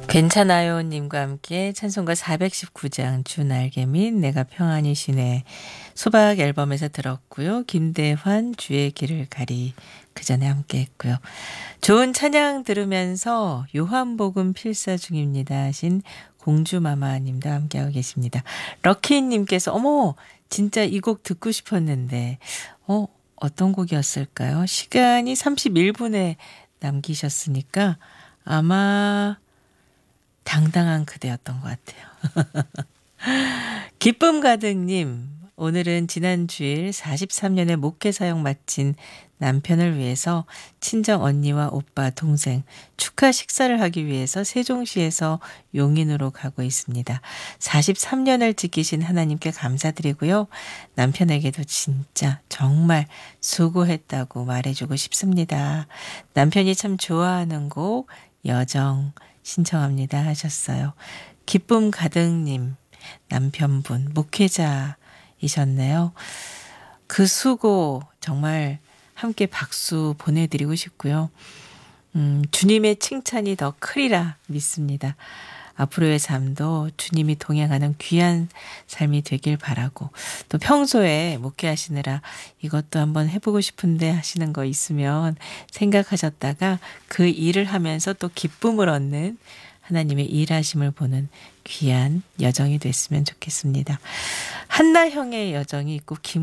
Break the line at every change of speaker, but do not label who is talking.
괜찮아요 님과 함께 찬송가 419장 주 날개 및 내가 평안히 쉬네 소박 앨범에서 들었고요. 김대환 주의 길을 가리 그 전에 함께 했고요. 좋은 찬양 들으면서 요한복음 필사 중입니다 하신 공주마마님도 함께하고 계십니다. 럭키님께서 어머 진짜 이 곡 듣고 싶었는데 어떤 곡이었을까요? 시간이 31분에 남기셨으니까 아마 당당한 그대였던 것 같아요. 기쁨 가득님, 오늘은 지난 주일 43년의 목회 사역 마친 남편을 위해서 친정 언니와 오빠, 동생 축하 식사를 하기 위해서 세종시에서 용인으로 가고 있습니다. 43년을 지키신 하나님께 감사드리고요. 남편에게도 진짜 정말 수고했다고 말해주고 싶습니다. 남편이 참 좋아하는 곡 여정 신청합니다 하셨어요. 기쁨 가득님 남편분 목회자이셨네요. 그 수고 정말 함께 박수 보내드리고 싶고요. 주님의 칭찬이 더 크리라 믿습니다. 앞으로의 삶도 주님이 동행하는 귀한 삶이 되길 바라고 또 평소에 목회하시느라 이것도 한번 해보고 싶은데 하시는 거 있으면 생각하셨다가 그 일을 하면서 또 기쁨을 얻는 하나님의 일하심을 보는 귀한 여정이 됐으면 좋겠습니다. 한나형의 여정이 있고